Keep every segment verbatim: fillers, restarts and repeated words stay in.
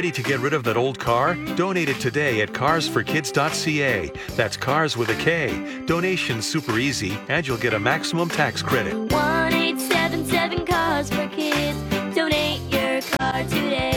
Ready to get rid of that old car? Donate it today at cars for kids dot c a. That's cars with a K. Donation's super easy, and you'll get a maximum tax credit. one eight seven seven Cars for Kids. Donate your car today.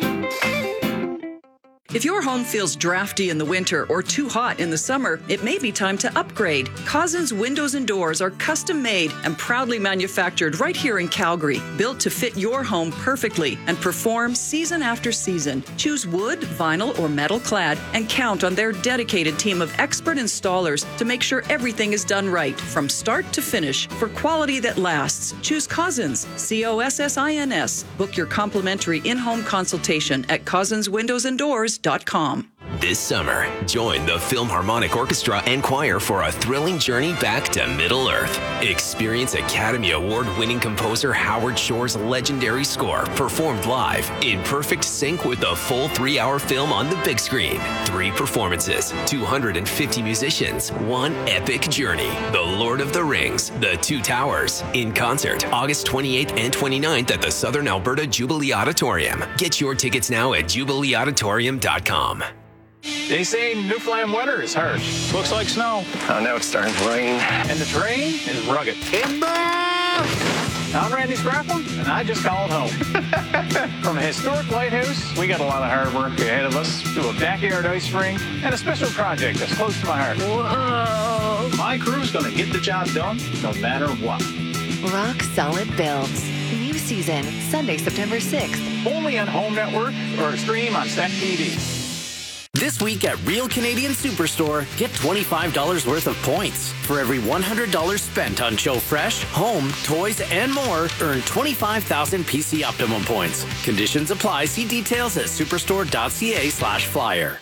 If your home feels drafty in the winter or too hot in the summer, it may be time to upgrade. Cousins Windows and Doors are custom made and proudly manufactured right here in Calgary, built to fit your home perfectly and perform season after season. Choose wood, vinyl, or metal clad and count on their dedicated team of expert installers to make sure everything is done right from start to finish for quality that lasts. Choose Cousins, C O S S I N S. Book your complimentary in-home consultation at cousins windows and doors dot com. This summer, join the Philharmonic Orchestra and Choir for a thrilling journey back to Middle-earth. Experience Academy Award-winning composer Howard Shore's legendary score performed live in perfect sync with the full three-hour film on the big screen. Three performances, two hundred fifty musicians, one epic journey. The Lord of the Rings, The Two Towers, in concert August twenty-eighth and twenty-ninth at the Southern Alberta Jubilee Auditorium. Get your tickets now at jubilee auditorium dot com. They say Newfoundland weather is harsh. Looks like snow. Oh, now it's starting to rain. And the terrain is rugged. I'm Randy Scrappin, and I just called home. From a historic lighthouse, we got a lot of hard work ahead of us, to a backyard ice rink, and a special project that's close to my heart. Whoa! My crew's gonna get the job done, no matter what. Rock Solid Builds. New season, Sunday, September sixth. Only on Home Network or stream on Stack T V. This week at Real Canadian Superstore, get twenty-five dollars worth of points. For every one hundred dollars spent on Show Fresh, home, toys, and more, earn twenty-five thousand P C Optimum points. Conditions apply. See details at superstore dot c a slash flyer.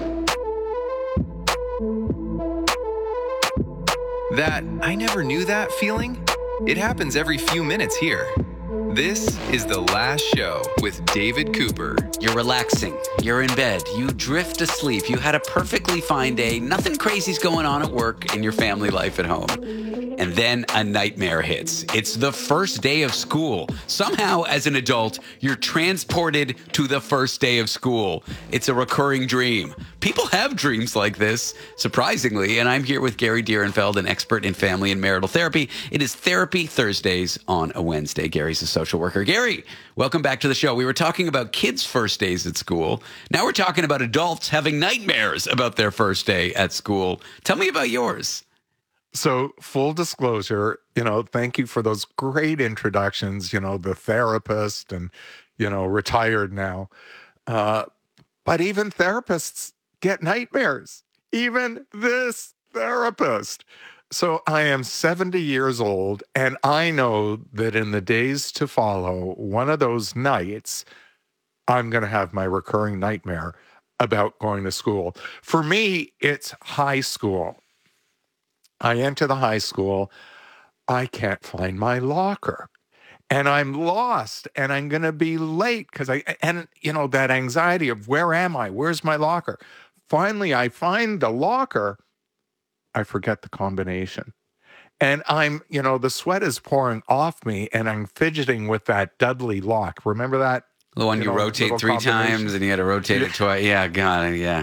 That I never knew that feeling? It happens every few minutes here. This is The Last Show with David Cooper. You're relaxing. You're in bed. You drift asleep. You had a perfectly fine day. Nothing crazy's going on at work in your family life at home. And then a nightmare hits. It's the first day of school. Somehow, as an adult, you're transported to the first day of school. It's a recurring dream. People have dreams like this, surprisingly, and I'm here with Gary Dierenfeld, an expert in family and marital therapy. It is Therapy Thursdays on a Wednesday. Gary's a social worker. Gary, welcome back to the show. We were talking about kids' first days at school. Now we're talking about adults having nightmares about their first day at school. Tell me about yours. So, full disclosure, you know, thank you for those great introductions, you know, the therapist and, you know, retired now. Uh, but even therapists get nightmares, even this therapist. So I am seventy years old, and I know that in the days to follow, one of those nights, I'm going to have my recurring nightmare about going to school. For me, it's high school. I enter the high school. I can't find my locker. And I'm lost, and I'm going to be late because I, and you know, that anxiety of where am I? Where's my locker? Finally, I find the locker. I forget the combination. And I'm, you know, the sweat is pouring off me, and I'm fidgeting with that Dudley lock. Remember that? The one you, you know, rotate three times and you had to rotate it twice. Yeah, God, yeah.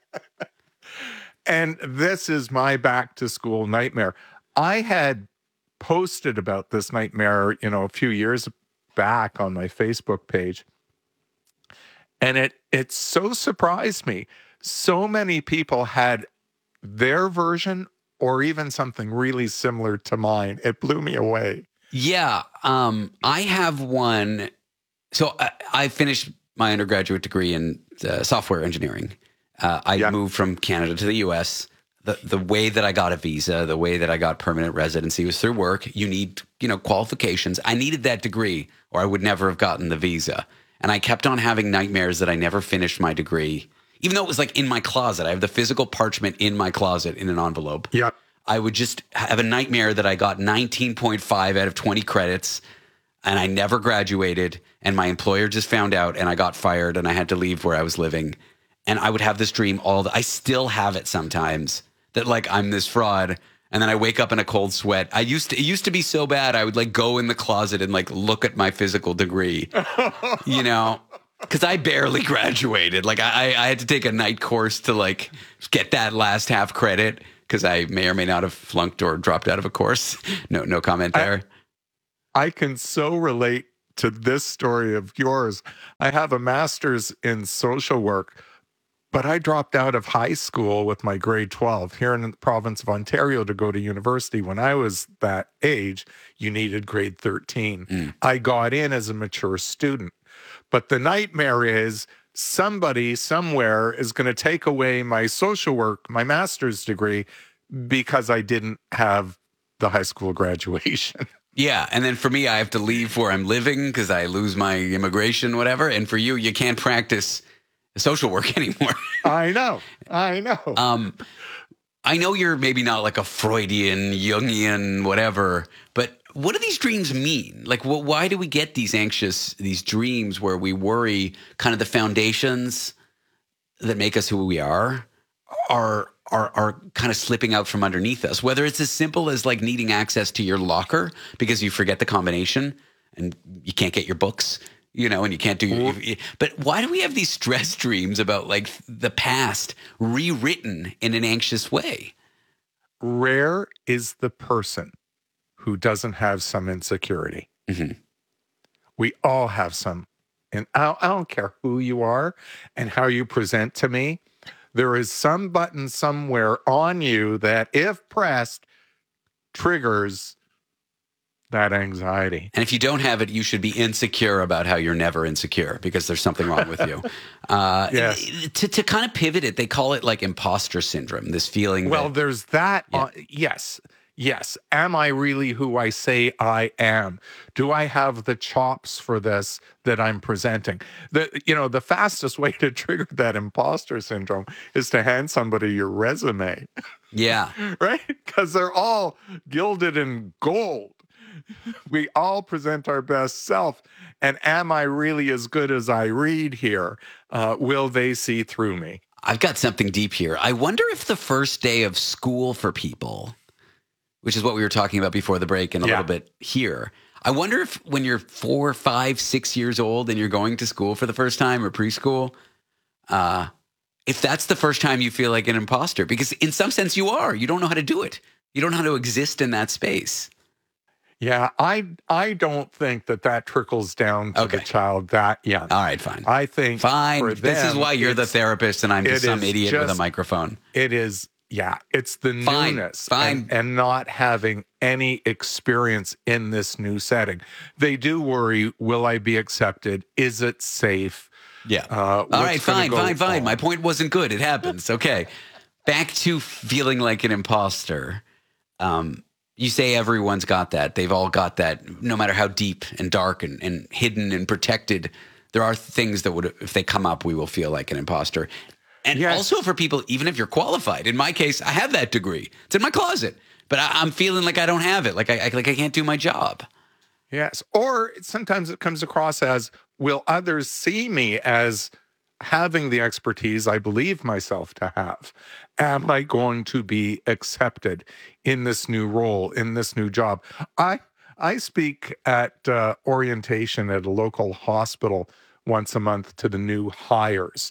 And this is my back to school nightmare. I had posted about this nightmare, you know, a few years back on my Facebook page. And it it so surprised me. So many people had their version or even something really similar to mine. It blew me away. Yeah. Um, I have one. So I, I finished my undergraduate degree in uh, software engineering. Uh, I yeah. moved from Canada to the U S. The the way that I got a visa, the way that I got permanent residency was through work. You need, you know, qualifications. I needed that degree or I would never have gotten the visa. And I kept on having nightmares that I never finished my degree, even though it was like in my closet. I have the physical parchment in my closet in an envelope. Yeah. I would just have a nightmare that I got nineteen point five out of twenty credits and I never graduated and my employer just found out and I got fired and I had to leave where I was living. And I would have this dream all the, I still have it sometimes that like I'm this fraud. And then I wake up in a cold sweat. I used to, it used to be so bad. I would like go in the closet and like look at my physical degree, you know? Because I barely graduated. Like I, I had to take a night course to like get that last half credit because I may or may not have flunked or dropped out of a course. No, no comment there. I, I can so relate to this story of yours. I have a master's in social work, but I dropped out of high school with my grade twelve here in the province of Ontario to go to university. When I was that age, you needed grade thirteen. Mm. I got in as a mature student. But the nightmare is somebody somewhere is going to take away my social work, my master's degree, because I didn't have the high school graduation. Yeah. And then for me, I have to leave where I'm living because I lose my immigration, whatever. And for you, you can't practice social work anymore. I know. I know. Um, I know you're maybe not like a Freudian, Jungian, whatever, but what do these dreams mean? Like, wh- why do we get these anxious, these dreams where we worry kind of the foundations that make us who we are are are are kind of slipping out from underneath us? Whether it's as simple as like needing access to your locker because you forget the combination and you can't get your books, you know, and you can't do your. Mm-hmm. But why do we have these stress dreams about like the past rewritten in an anxious way? Rare is the person who doesn't have some insecurity. Mm-hmm. We all have some. And I don't, I don't care who you are and how you present to me. There is some button somewhere on you that, if pressed, triggers that anxiety. And if you don't have it, you should be insecure about how you're never insecure because there's something wrong with you. Uh, yes. To, to kind of pivot it, they call it like imposter syndrome, this feeling. Well, that, there's that. Yeah. Uh, yes. Yes. Am I really who I say I am? Do I have the chops for this that I'm presenting? The, you know, the fastest way to trigger that imposter syndrome is to hand somebody your resume. Yeah. Right? Because they're all gilded in gold. We all present our best self. And am I really as good as I read here? Uh, will they see through me? I've got something deep here. I wonder if the first day of school for people, which is what we were talking about before the break and a Yeah. little bit here. I wonder if when you're four, five, six years old and you're going to school for the first time or preschool, uh, if that's the first time you feel like an imposter, because in some sense you are. You don't know how to do it. You don't know how to exist in that space. Yeah, I I don't think that that trickles down to Okay. the child that young. All right, fine. I think Fine. for This is them, why you're the it's- therapist and I'm just it some is idiot with a just- microphone. It is, yeah, it's the Fine, newness fine. And, and not having any experience in this new setting. They do worry, will I be accepted? Is it safe? Yeah. Uh, All what's right, gonna fine, go fine, fine. on? My point wasn't good. It happens. Okay. Back to feeling like an imposter. Um, you say everyone's got that. They've all got that, no matter how deep and dark and, and hidden and protected. There are things that would, if they come up, we will feel like an imposter. And Yes. also for people, even if you're qualified. In my case, I have that degree. It's in my closet. But I, I'm feeling like I don't have it. Like I, I like I can't do my job. Yes. Or sometimes it comes across as, will others see me as having the expertise I believe myself to have? Am I going to be accepted in this new role, in this new job? I I speak at uh, orientation at a local hospital once a month to the new hires.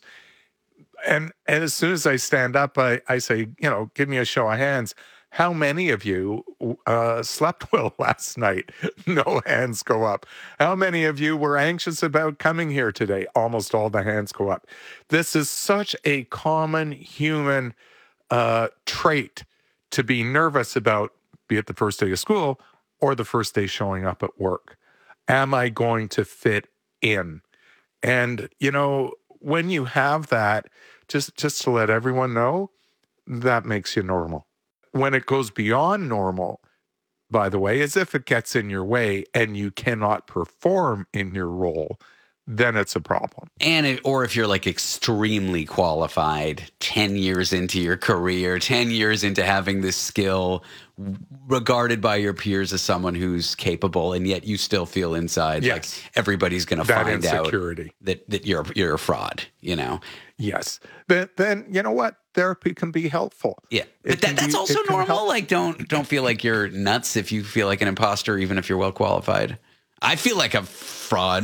And, and as soon as I stand up, I, I say, you know, give me a show of hands. How many of you uh, slept well last night? No hands go up. How many of you were anxious about coming here today? Almost all the hands go up. This is such a common human uh, trait to be nervous about, be it the first day of school or the first day showing up at work. Am I going to fit in? And, you know, when you have that, just, just to let everyone know, that makes you normal. When it goes beyond normal, by the way, as if it gets in your way and you cannot perform in your role, then it's a problem. And it, or if you're like extremely qualified, ten years into your career, ten years into having this skill, regarded by your peers as someone who's capable, and yet you still feel inside Yes. like everybody's going to That find out insecurity. that that you're you're a fraud. You know. Yes. Then, then you know what? Therapy can be helpful. Yeah, It but can that, that's be- also it can normal. help. Like, don't don't feel like you're nuts if you feel like an imposter, even if you're well qualified. I feel like a fraud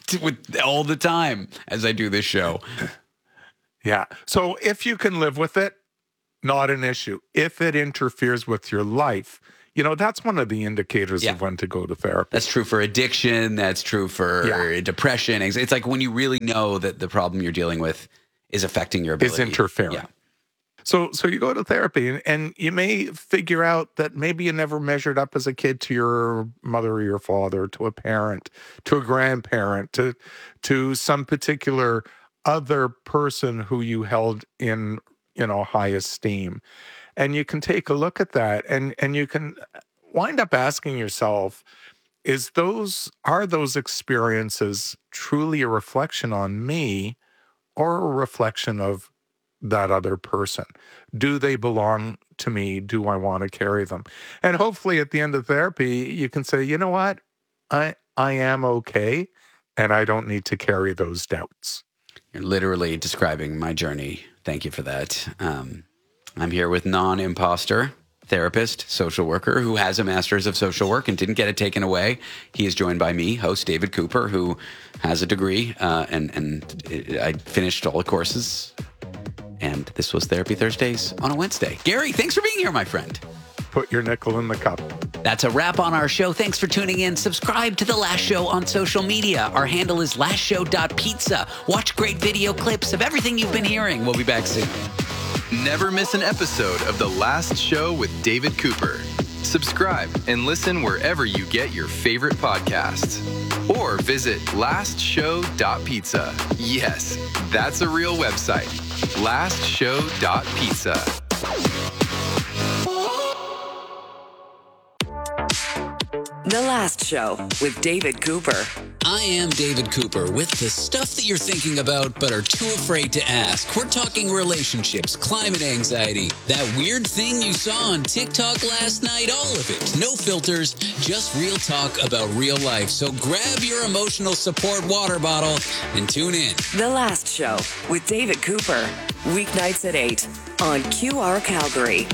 with all the time as I do this show. Yeah. So if you can live with it, not an issue. If it interferes with your life, you know, that's one of the indicators Yeah. of when to go to therapy. That's true for addiction. That's true for Yeah. depression. anxiety. It's like when you really know that the problem you're dealing with is affecting your ability. Is interfering. Yeah. So, so you go to therapy, and, and you may figure out that maybe you never measured up as a kid to your mother or your father, to a parent, to a grandparent, to to some particular other person who you held in, you know, high esteem. And you can take a look at that, and and you can wind up asking yourself, is those are those experiences truly a reflection on me, or a reflection of that other person? Do they belong to me? Do I want to carry them? And hopefully at the end of therapy, you can say, you know what? I I am okay, and I don't need to carry those doubts. You're literally describing my journey. Thank you for that. Um, I'm here with non-imposter therapist, social worker, who has a master's of social work and didn't get it taken away. He is joined by me, host David Cooper, who has a degree, uh, and, and it, I finished all the courses. And this was Therapy Thursdays on a Wednesday. Gary, thanks for being here, my friend. Put your nickel in the cup. That's a wrap on our show. Thanks for tuning in. Subscribe to The Last Show on social media. Our handle is last show dot pizza. Watch great video clips of everything you've been hearing. We'll be back soon. Never miss an episode of The Last Show with David Cooper. Subscribe and listen wherever you get your favorite podcasts. Or visit last show dot pizza. Yes, that's a real website. last show dot pizza. The Last Show with David Cooper. I am David Cooper with the stuff that you're thinking about but are too afraid to ask. We're talking relationships, climate anxiety, that weird thing you saw on TikTok last night, all of it. No filters, just real talk about real life. So grab your emotional support water bottle and tune in. The Last Show with David Cooper. Weeknights at eight on Q R Calgary.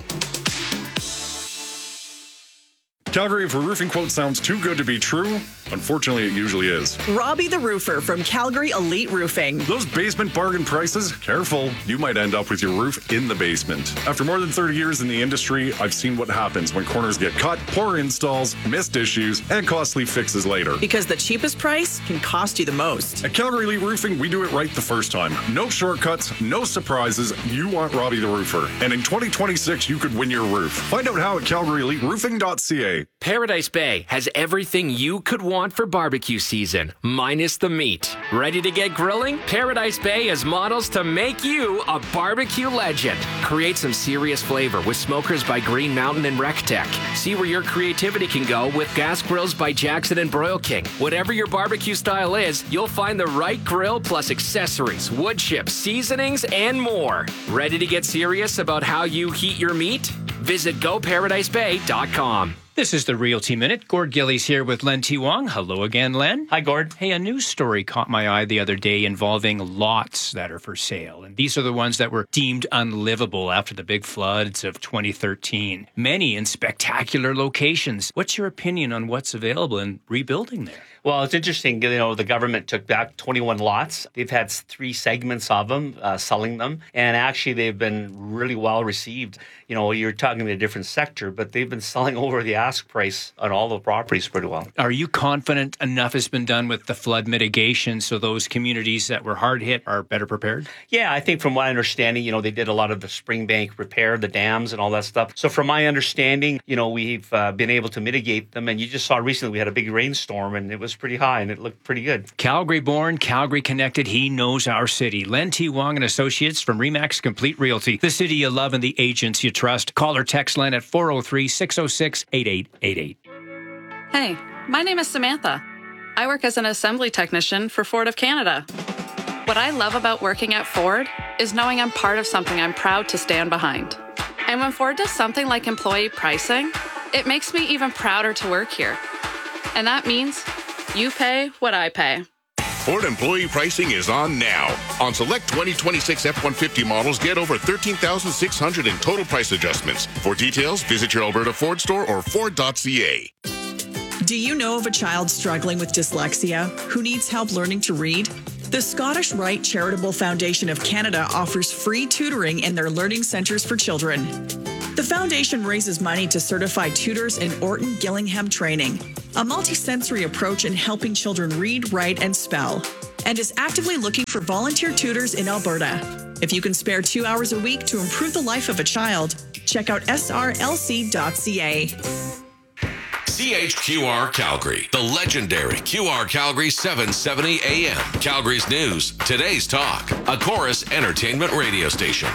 Calgary, if a roofing quote sounds too good to be true, unfortunately, it usually is. Robbie the Roofer from Calgary Elite Roofing. Those basement bargain prices? Careful, you might end up with your roof in the basement. After more than thirty years in the industry, I've seen what happens when corners get cut, poor installs, missed issues, and costly fixes later. Because the cheapest price can cost you the most. At Calgary Elite Roofing, we do it right the first time. No shortcuts, no surprises. You want Robbie the Roofer. And in twenty twenty-six, you could win your roof. Find out how at calgary elite roofing dot c a. Paradise Bay has everything you could want for barbecue season, minus the meat. Ready to get grilling? Paradise Bay has models to make you a barbecue legend. Create some serious flavor with smokers by Green Mountain and RecTech. See where your creativity can go with gas grills by Jackson and Broil King. Whatever your barbecue style is, you'll find the right grill plus accessories, wood chips, seasonings, and more. Ready to get serious about how you heat your meat? Visit go paradise bay dot com. This is the Realty Minute. Gord Gillies here with Len T. Wong. Hello again, Len. Hi, Gord. Hey, a news story caught my eye the other day involving lots that are for sale. And these are the ones that were deemed unlivable after the big floods of twenty thirteen. Many in spectacular locations. What's your opinion on what's available in rebuilding there? Well, it's interesting. You know, the government took back twenty-one lots. They've had three segments of them, uh, selling them. And actually, they've been really well received. You know, you're talking in a different sector, but they've been selling over the ask price on all the properties pretty well. Are you confident enough has been done with the flood mitigation so those communities that were hard hit are better prepared? Yeah, I think from my understanding, you know, they did a lot of the Springbank repair, the dams and all that stuff. So from my understanding, you know, we've uh, been able to mitigate them. And you just saw recently we had a big rainstorm and it was pretty high and it looked pretty good. Calgary born, Calgary connected. He knows our city. Len T. Wong and Associates from Remax Complete Realty. The city you love and the agents you trust. Call or text Len at four oh three, six oh six, eight eight eight eight. Hey, my name is Samantha. I work as an assembly technician for Ford of Canada. What I love about working at Ford is knowing I'm part of something I'm proud to stand behind. And when Ford does something like employee pricing, it makes me even prouder to work here. And that means you pay what I pay. Ford employee pricing is on now. On select twenty twenty-six F one fifty models, get over thirteen thousand six hundred dollars in total price adjustments. For details, visit your Alberta Ford store or ford dot c a. Do you know of a child struggling with dyslexia who needs help learning to read? The Scottish Rite Charitable Foundation of Canada offers free tutoring in their learning centres for children. The foundation raises money to certify tutors in Orton Gillingham training, a multisensory approach in helping children read, write, and spell, and is actively looking for volunteer tutors in Alberta. If you can spare two hours a week to improve the life of a child, check out S R L C dot C A. C H Q R Calgary, the legendary Q R Calgary seven seventy A M. Calgary's news, today's talk, a Chorus entertainment radio station.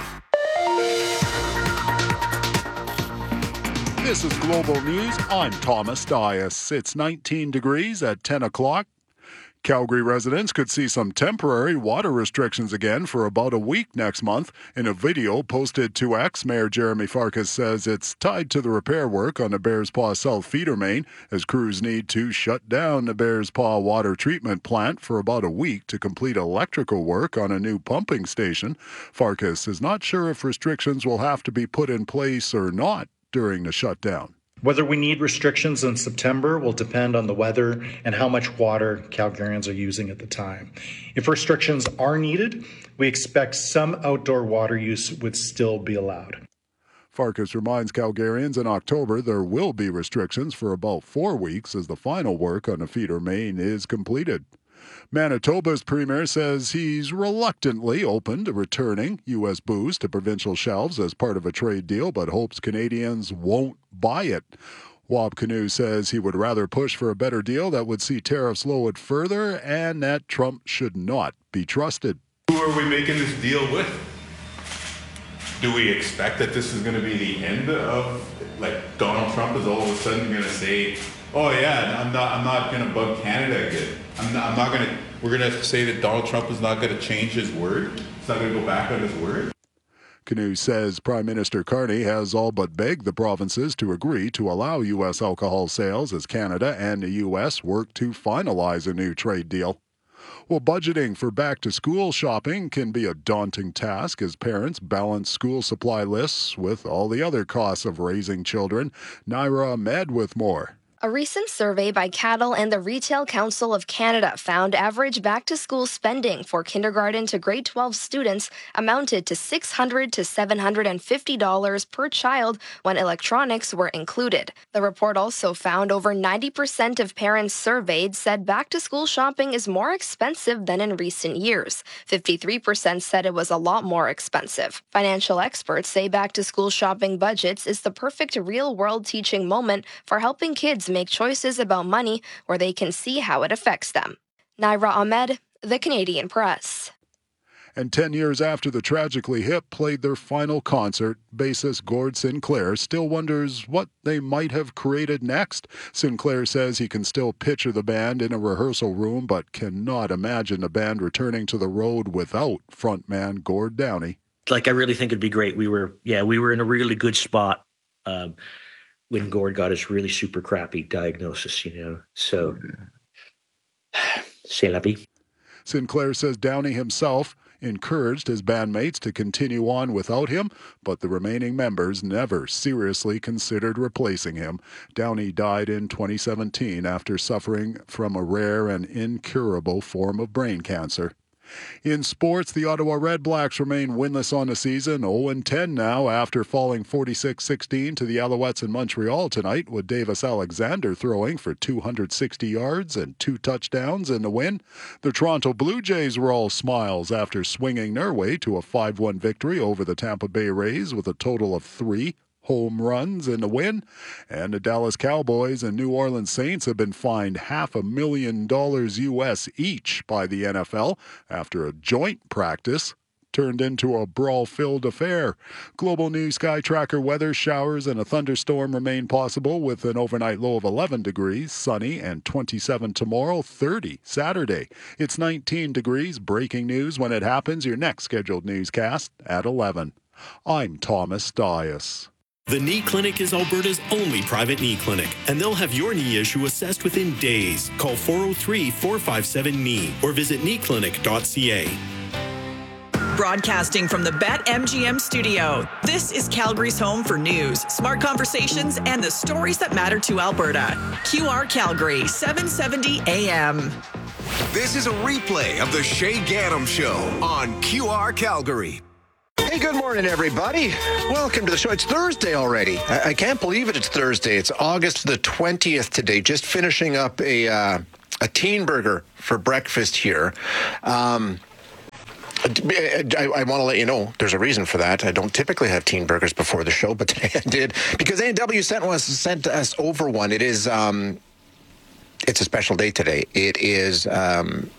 This is Global News. I'm Thomas Dias. It's nineteen degrees at ten o'clock. Calgary residents could see some temporary water restrictions again for about a week next month. In a video posted to X, Mayor Jeremy Farkas says it's tied to the repair work on the Bears Paw South feeder main, as crews need to shut down the Bears Paw water treatment plant for about a week to complete electrical work on a new pumping station. Farkas is not sure if restrictions will have to be put in place or not during the shutdown. Whether we need restrictions in September will depend on the weather and how much water Calgarians are using at the time. If restrictions are needed, we expect some outdoor water use would still be allowed. Farkas reminds Calgarians in October there will be restrictions for about four weeks as the final work on the feeder main is completed. Manitoba's premier says he's reluctantly open to returning U S booze to provincial shelves as part of a trade deal, but hopes Canadians won't buy it. Wab Kinew says he would rather push for a better deal that would see tariffs lowered further and that Trump should not be trusted. Who are we making this deal with? Do we expect that this is going to be the end of, like, Donald Trump is all of a sudden going to say, oh yeah, I'm not, I'm not going to bug Canada again. I'm not, I'm not going to, we're going to say that Donald Trump is not going to change his word. He's not going to go back on his word. Kinew says Prime Minister Carney has all but begged the provinces to agree to allow U S alcohol sales as Canada and the U S work to finalize a new trade deal. Well, budgeting for back-to-school shopping can be a daunting task as parents balance school supply lists with all the other costs of raising children. Naira Ahmed with more. A recent survey by Cattle and the Retail Council of Canada found average back-to-school spending for kindergarten to grade twelve students amounted to six hundred to seven hundred fifty dollars per child when electronics were included. The report also found over ninety percent of parents surveyed said back-to-school shopping is more expensive than in recent years. fifty-three percent said it was a lot more expensive. Financial experts say back-to-school shopping budgets is the perfect real-world teaching moment for helping kids make choices about money where they can see how it affects them. Naira Ahmed, The Canadian Press. And ten years after the Tragically Hip played their final concert, bassist Gord Sinclair still wonders what they might have created next. Sinclair says he can still picture the band in a rehearsal room, but cannot imagine the band returning to the road without frontman Gord Downie. Like, I really think it'd be great. We were, yeah, we were in a really good spot. Um, when Gord got his really super crappy diagnosis, you know. So, c'est la vie. Sinclair says Downie himself encouraged his bandmates to continue on without him, but the remaining members never seriously considered replacing him. Downie died in twenty seventeen after suffering from a rare and incurable form of brain cancer. In sports, the Ottawa Red Blacks remain winless on the season, oh and ten now after falling forty-six sixteen to the Alouettes in Montreal tonight, with Davis Alexander throwing for two hundred sixty yards and two touchdowns in the win. The Toronto Blue Jays were all smiles after swinging their way to a five one victory over the Tampa Bay Rays with a total of three home runs in the win. And the Dallas Cowboys and New Orleans Saints have been fined half a million dollars U S each by the N F L after a joint practice turned into a brawl-filled affair. Global News Sky Tracker weather: showers and a thunderstorm remain possible with an overnight low of eleven degrees, sunny, and twenty-seven tomorrow, thirty Saturday. It's nineteen degrees. Breaking news when it happens. Your next scheduled newscast at eleven. I'm Thomas Dias. The Knee Clinic is Alberta's only private knee clinic, and they'll have your knee issue assessed within days. Call four oh three, four five seven, K N E E or visit knee clinic dot c a. Broadcasting from the BetMGM studio, this is Calgary's home for news, smart conversations, and the stories that matter to Alberta. Q R Calgary, seven seventy A M. This is a replay of the Shay Gaddam Show on Q R Calgary. Hey, good morning, everybody. Welcome to the show. It's Thursday already. I, I can't believe it. It's Thursday. It's August the twentieth today. Just finishing up a uh, a teen burger for breakfast here. Um, I, I want to let you know there's a reason for that. I don't typically have teen burgers before the show, but today I did because A and W sent us sent us over one. It is um, it's a special day today. It is. Um,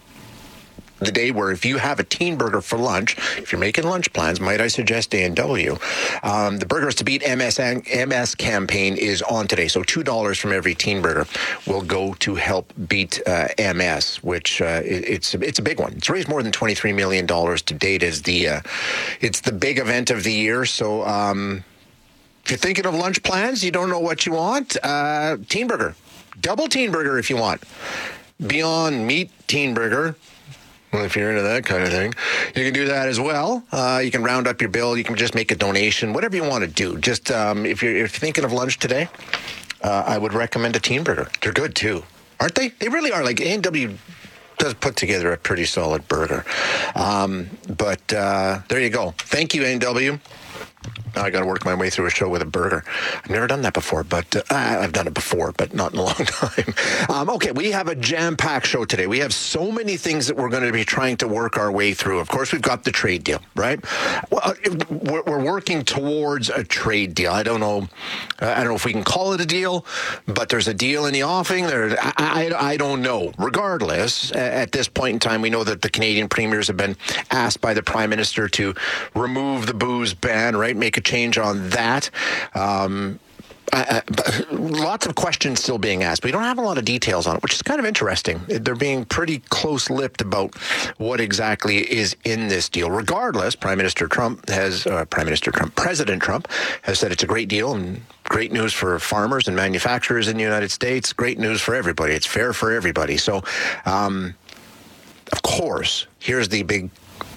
The day where if you have a teen burger for lunch, if you're making lunch plans, might I suggest A and W. Um, the Burgers to Beat M S, M S campaign is on today. So two dollars from every teen burger will go to help beat uh, M S, which uh, it, it's, it's a big one. It's raised more than twenty-three million dollars to date. As the uh, It's the big event of the year. So um, if you're thinking of lunch plans, you don't know what you want, uh, teen burger. Double teen burger if you want. Beyond Meat teen burger. Well, if you're into that kind of thing, you can do that as well. Uh, you can round up your bill. You can just make a donation, whatever you want to do. Just um, if, you're, if you're thinking of lunch today, uh, I would recommend a teen burger. They're good, too. Aren't they? They really are. Like A and W does put together a pretty solid burger. Um, but uh, there you go. Thank you, A and W. Now I got to work my way through a show with a burger. I've never done that before, but uh, I've done it before, but not in a long time. Um, okay, we have a jam-packed show today. We have so many things that we're going to be trying to work our way through. Of course, we've got the trade deal, right? Well, we're, we're working towards a trade deal. I don't know. Uh, I don't know if we can call it a deal, but there's a deal in the offing. There, I, I, I don't know. Regardless, at this point in time, we know that the Canadian premiers have been asked by the Prime Minister to remove the booze ban, right? Make a change on that. Um, I, I, lots of questions still being asked. We don't have a lot of details on it, which is kind of interesting. They're being pretty close-lipped about what exactly is in this deal. Regardless, Prime Minister Trump has, uh, Prime Minister Trump, President Trump has said it's a great deal and great news for farmers and manufacturers in the United States. Great news for everybody. It's fair for everybody. So, um, of course, here's the big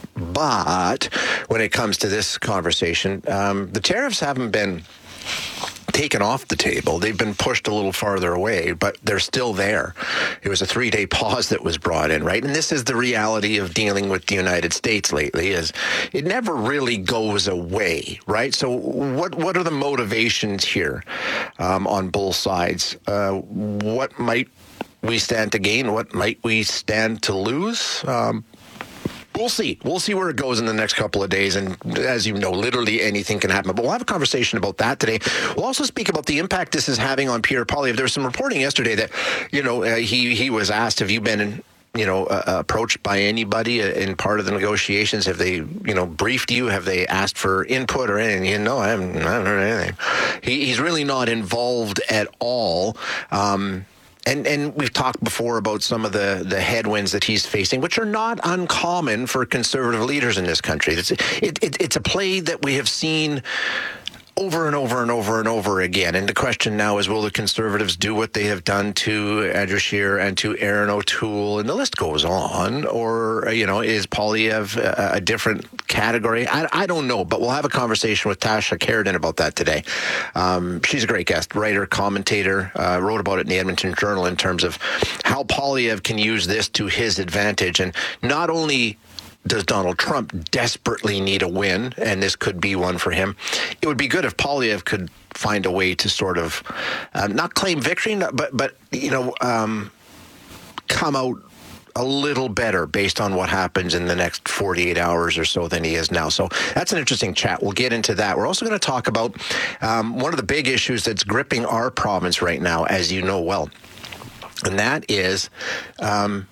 but when it comes to this conversation, um, the tariffs haven't been taken off the table. They've been pushed a little farther away, but they're still there. It was a three-day pause that was brought in, right? And this is the reality of dealing with the United States lately, is it never really goes away, right? So what what are the motivations here um, on both sides? Uh, what might we stand to gain? What might we stand to lose? Um, We'll see. We'll see where it goes in the next couple of days. And as you know, literally anything can happen. But we'll have a conversation about that today. We'll also speak about the impact this is having on Pierre Poilievre. There was some reporting yesterday that, you know, uh, he, he was asked, have you been in, you know, uh, approached by anybody in part of the negotiations? Have they, you know, briefed you? Have they asked for input or anything? You know, I haven't, I haven't heard anything. He, he's really not involved at all. Um, And and we've talked before about some of the, the headwinds that he's facing, which are not uncommon for conservative leaders in this country. It's it, it, it's a play that we have seen over and over and over and over again. And the question now is, will the Conservatives do what they have done to Andrew Scheer and to Erin O'Toole? And the list goes on. Or, you know, is Poilievre a, a different category? I, I don't know, but we'll have a conversation with Tasha Keraden about that today. Um, she's a great guest, writer, commentator, uh, wrote about it in the Edmonton Journal in terms of how Poilievre can use this to his advantage. And not only does Donald Trump desperately need a win, and this could be one for him, it would be good if Poilievre could find a way to sort of uh, not claim victory, but, but you know, um, come out a little better based on what happens in the next forty-eight hours or so than he is now. So that's an interesting chat. We'll get into that. We're also going to talk about um, one of the big issues that's gripping our province right now, as you know well, and that is um,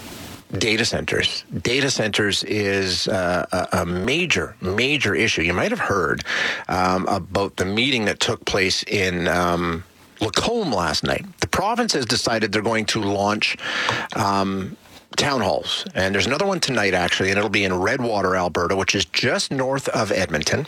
data centers. Data centers is uh, a, a major, major issue. You might have heard um, about the meeting that took place in um, Lacombe last night. The province has decided they're going to launch um, town halls. And there's another one tonight, actually, and it'll be in Redwater, Alberta, which is just north of Edmonton.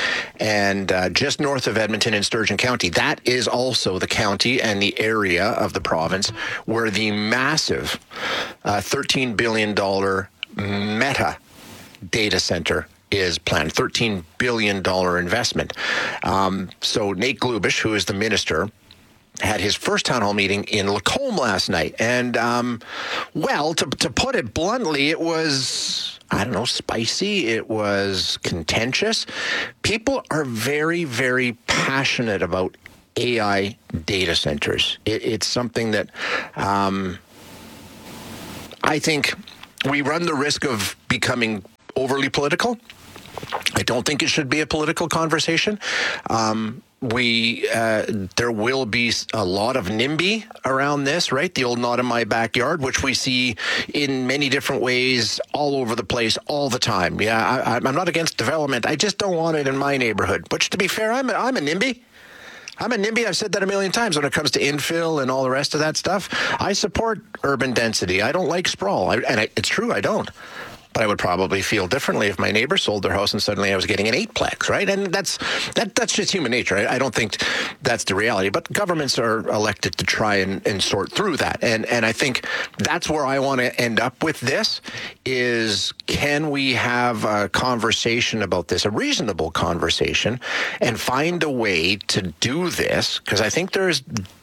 And uh, just north of Edmonton in Sturgeon County. That is also the county and the area of the province where the massive uh, thirteen billion dollars Meta data center is planned, thirteen billion dollars investment. Um, so Nate Glubish, who is the minister, had his first town hall meeting in Lacombe last night. And, um, well, to, to put it bluntly, it was, I don't know, spicy. It was contentious. People are very, very passionate about A I data centers. It, it's something that um, I think we run the risk of becoming overly political. I don't think it should be a political conversation. Um, we uh, there will be a lot of NIMBY around this, right? The old not in my backyard, which we see in many different ways all over the place all the time. Yeah, I, I'm not against development. I just don't want it in my neighborhood. Which, to be fair, I'm a, I'm a NIMBY. I'm a NIMBY. I've said that a million times when it comes to infill and all the rest of that stuff. I support urban density. I don't like sprawl. I, and I, it's true, I don't. But I would probably feel differently if my neighbor sold their house and suddenly I was getting an eightplex, right? And that's that that's just human nature. I, I don't think that's the reality. But governments are elected to try and, and sort through that. And and I think that's where I want to end up with this is, can we have a conversation about this, a reasonable conversation, and find a way to do this? Because I think there's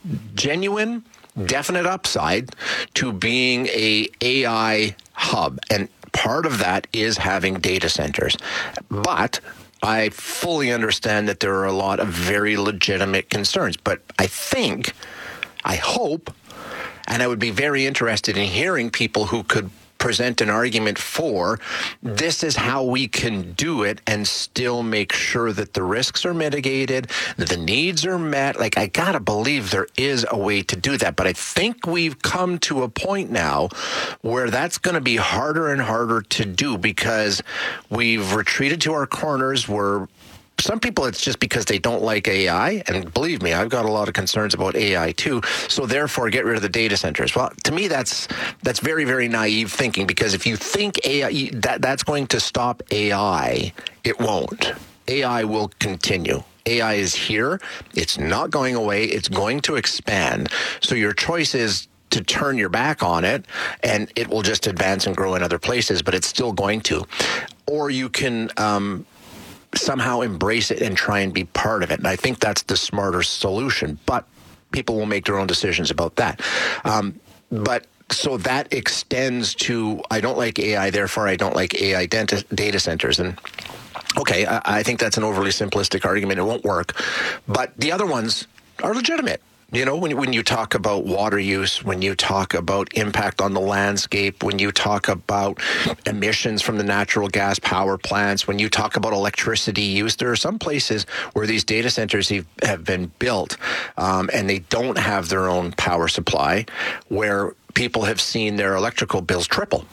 genuine, definite upside to being a AI hub. And part of that is having data centers. But I fully understand that there are a lot of very legitimate concerns. But I think, I hope, and I would be very interested in hearing people who could present an argument for this is how we can do it and still make sure that the risks are mitigated, that the needs are met. Like, I gotta believe there is a way to do that. But I think we've come to a point now where that's going to be harder and harder to do because we've retreated to our corners. We're Some people, it's just because they don't like A I. And believe me, I've got a lot of concerns about A I too. So therefore, get rid of the data centers. Well, to me, that's that's very, very naive thinking, because if you think A I, that, that's going to stop A I, it won't. A I will continue. A I is here. It's not going away. It's going to expand. So your choice is to turn your back on it, and it will just advance and grow in other places, but it's still going to. Or you can Um, somehow embrace it and try and be part of it. And I think that's the smarter solution. But people will make their own decisions about that. Um, but so that extends to, I don't like A I, therefore I don't like A I data, data centers. And okay, I, I think that's an overly simplistic argument. It won't work. But the other ones are legitimate. You know, when, when you talk about water use, when you talk about impact on the landscape, when you talk about emissions from the natural gas power plants, when you talk about electricity use, there are some places where these data centers have been built um, and they don't have their own power supply, where people have seen their electrical bills triple.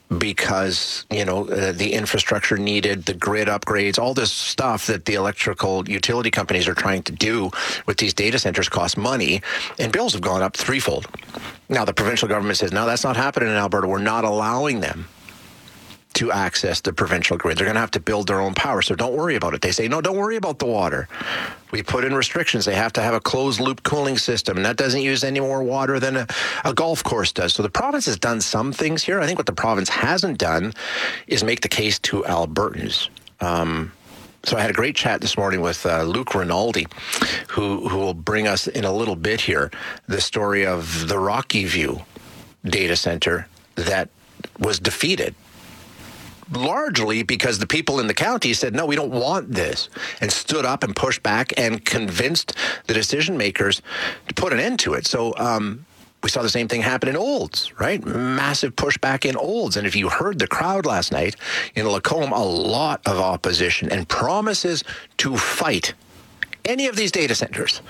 Because, you know, uh, the infrastructure needed, the grid upgrades, all this stuff that the electrical utility companies are trying to do with these data centers cost money, and bills have gone up threefold. Now, the provincial government says, no, that's not happening in Alberta. We're not allowing them to access the provincial grid. They're going to have to build their own power, so don't worry about it. They say, no, don't worry about the water. We put in restrictions. They have to have a closed-loop cooling system, and that doesn't use any more water than a, a golf course does. So the province has done some things here. I think what the province hasn't done is make the case to Albertans. Um, so I had a great chat this morning with uh, Luke Rinaldi, who, who will bring us in a little bit here the story of the Rocky View data center that was defeated, largely because the people in the county said, no, we don't want this, and stood up and pushed back and convinced the decision makers to put an end to it. So um, we saw the same thing happen in Olds, right? Massive pushback in Olds. And if you heard the crowd last night in Lacombe, a lot of opposition and promises to fight any of these data centers.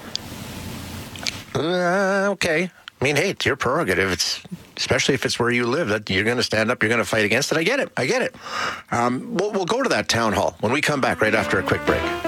Uh, okay. I mean, hey, it's your prerogative. It's especially if it's where you live, that you're going to stand up, you're going to fight against it. I get it. I get it. Um, we'll, we'll go to that town hall when we come back right after a quick break.